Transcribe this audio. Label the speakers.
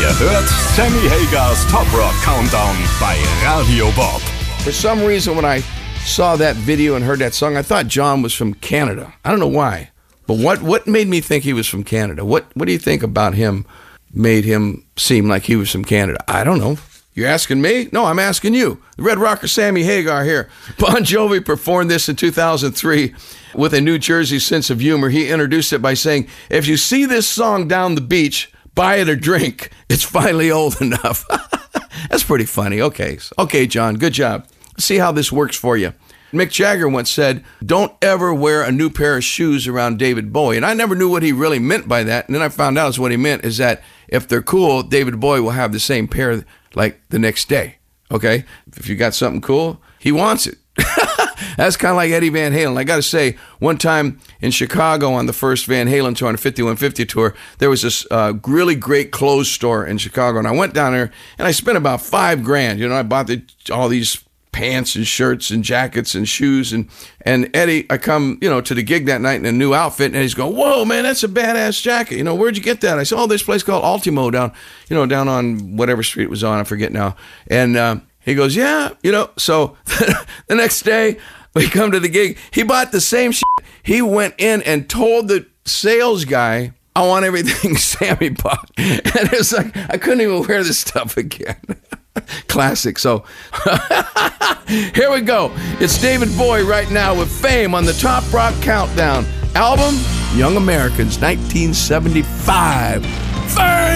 Speaker 1: Ihr hört Sammy Hagars Top Rock Countdown bei Radio Bob.
Speaker 2: For some reason, when I saw that video and heard that song, I thought John was from Canada. I don't know why. But what made me think he was from Canada? What do you think about him made him seem like he was from Canada? I don't know. You're asking me? No, I'm asking you. The Red Rocker Sammy Hagar here. Bon Jovi performed this in 2003 with a New Jersey sense of humor. He introduced it by saying, if you see this song down the beach, buy it a drink. It's finally old enough. That's pretty funny. Okay, John, good job. Let's see how this works for you. Mick Jagger once said, don't ever wear a new pair of shoes around David Bowie. And I never knew what he really meant by that. And then I found out what he meant is that if they're cool, David Bowie will have the same pair like the next day. Okay? If you got something cool, he wants it. That's kind of like Eddie Van Halen. I got to say, one time in Chicago on the first Van Halen tour, on the 5150 tour, there was this really great clothes store in Chicago. And I went down there and I spent about $5,000. You know, I bought all these pants and shirts and jackets and shoes. And Eddie, I come, to the gig that night in a new outfit, and he's going, whoa, man, that's a badass jacket. Where'd you get that? I said, this place called Ultimo down on whatever street it was on. I forget now. And he goes, yeah, so the next day we come to the gig. He bought the same shit. He went in and told the sales guy, I want everything Sammy bought. And it's like, I couldn't even wear this stuff again. Classic. So here we go. It's David Bowie right now with Fame on the Top Rock Countdown. Album, Young Americans, 1975. Fame!